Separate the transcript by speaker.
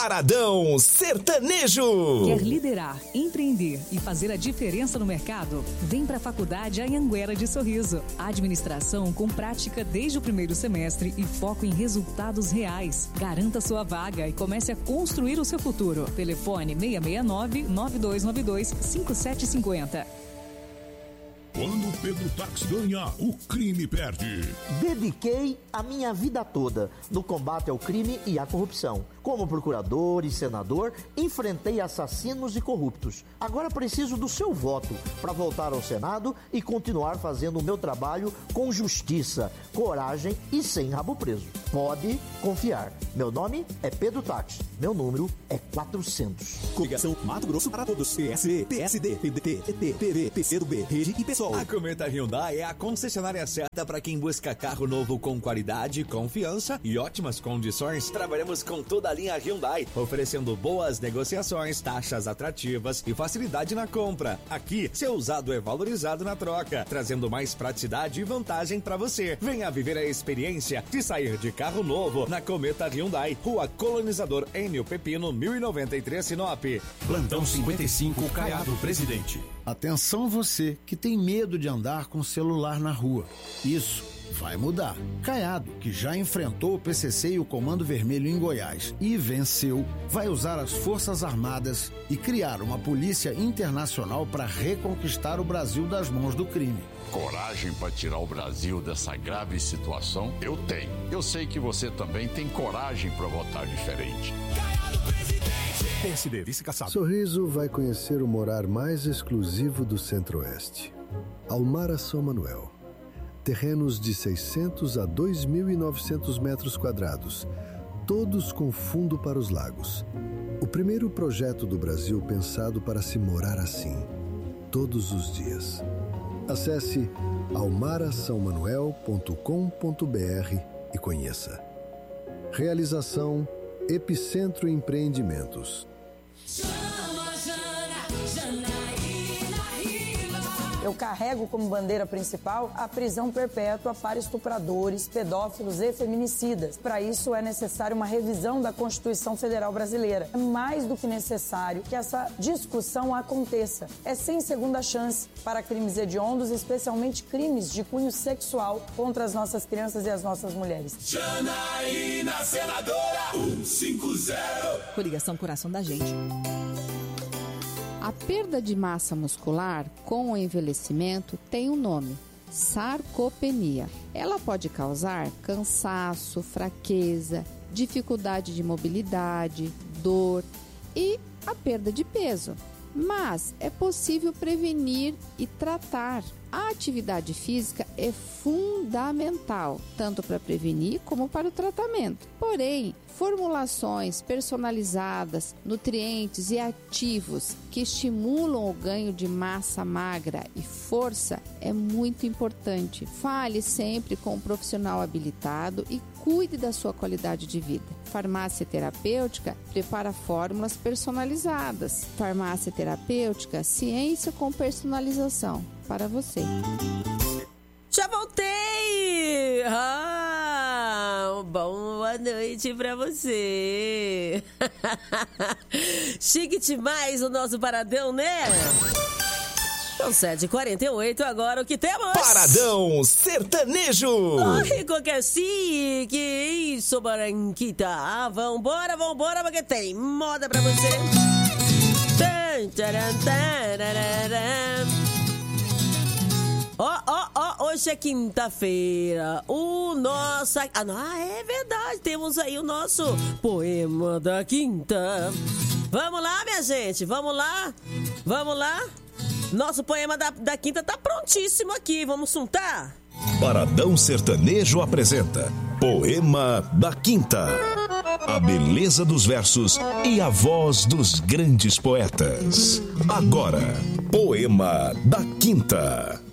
Speaker 1: Paradão Sertanejo.
Speaker 2: Quer liderar, empreender e fazer a diferença no mercado? Vem para a Faculdade Anhanguera de Sorriso. Administração com prática desde o primeiro semestre e foco em resultados reais. Garanta sua vaga e comece a construir o seu futuro. Telefone 669-9292-5750.
Speaker 3: Quando o Pedro Tax ganha, o crime perde.
Speaker 4: Dediquei a minha vida toda no combate ao crime e à corrupção. Como procurador e senador, enfrentei assassinos e corruptos. Agora preciso do seu voto para voltar ao Senado e continuar fazendo o meu trabalho com justiça, coragem e sem rabo preso. Pode confiar. Meu nome é Pedro Tax. Meu número é 400.
Speaker 5: Coligação Mato Grosso para todos. PSB, PSD, PDT, PT, PV, PCdoB, Rede e PSOL.
Speaker 6: A Cometa Hyundai é a concessionária certa para quem busca carro novo com qualidade, confiança e ótimas condições. Trabalhamos com toda a linha Hyundai, oferecendo boas negociações, taxas atrativas e facilidade na compra. Aqui, seu usado é valorizado na troca, trazendo mais praticidade e vantagem para você. Venha viver a experiência de sair de carro novo na Cometa Hyundai, Rua Colonizador Enio Pepino, 1093 Sinop.
Speaker 3: Plantão 55, Caiado Presidente.
Speaker 7: Atenção você que tem medo de andar com celular na rua. Isso vai mudar. Caiado, que já enfrentou o PCC e o Comando Vermelho em Goiás e venceu, vai usar as Forças Armadas e criar uma polícia internacional para reconquistar o Brasil das mãos do crime.
Speaker 8: Coragem para tirar o Brasil dessa grave situação? Eu tenho. Eu sei que você também tem coragem para votar diferente.
Speaker 3: PSD, vice-caçado.
Speaker 9: Sorriso vai conhecer o morar mais exclusivo do Centro-Oeste. Almara São Manuel. Terrenos de 600 a 2.900 metros quadrados, todos com fundo para os lagos. O primeiro projeto do Brasil pensado para se morar assim, todos os dias. Acesse almarasaomanuel.com.br e conheça. Realização Epicentro Empreendimentos.
Speaker 10: Eu carrego como bandeira principal a prisão perpétua para estupradores, pedófilos e feminicidas. Para isso é necessário uma revisão da Constituição Federal Brasileira. É mais do que necessário que essa discussão aconteça. É sem segunda chance para crimes hediondos, especialmente crimes de cunho sexual contra as nossas crianças e as nossas mulheres.
Speaker 3: Janaína, senadora 150.
Speaker 2: Coligação Coração da Gente.
Speaker 11: A perda de massa muscular com o envelhecimento tem um nome: sarcopenia. Ela pode causar cansaço, fraqueza, dificuldade de mobilidade, dor e a perda de peso. Mas é possível prevenir e tratar. A atividade física é fundamental, tanto para prevenir como para o tratamento. Porém, formulações personalizadas, nutrientes e ativos que estimulam o ganho de massa magra e força é muito importante. Fale sempre com um profissional habilitado e cuide da sua qualidade de vida. Farmácia Terapêutica prepara fórmulas personalizadas. Farmácia Terapêutica, ciência com personalização para você.
Speaker 12: Já voltei! Boa noite pra você! Chique demais o nosso paradão, né? São 7h48, agora o que temos?
Speaker 1: Paradão Sertanejo!
Speaker 12: Rico que é chique! Isso, Baranquita! Vambora, porque tem moda pra você! Hoje é quinta-feira. É verdade, temos aí o nosso poema da quinta. Vamos lá, minha gente, vamos lá. Nosso poema da quinta tá prontíssimo aqui, vamos juntar?
Speaker 1: Paradão Sertanejo apresenta Poema da Quinta. A beleza dos versos e a voz dos grandes poetas. Agora, Poema da Quinta.